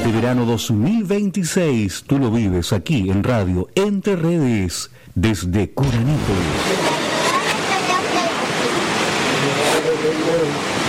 Este verano 2026 tú lo vives aquí en Radio Entre Redes desde Curanípolis.